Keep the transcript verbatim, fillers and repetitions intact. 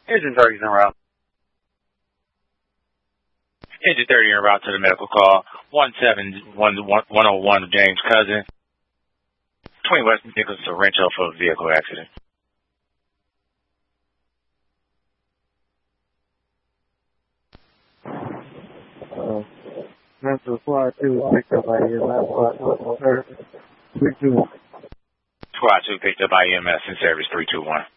Agent thirty is en route. Agent thirty en route to the medical call. one seven one oh one James Cousin. Between West Nicholas and Sorrento for a vehicle accident. Uh, Memphis Squad two picked up by E M S. Squad two, three two one. Squad two picked up by E M S in service three two one.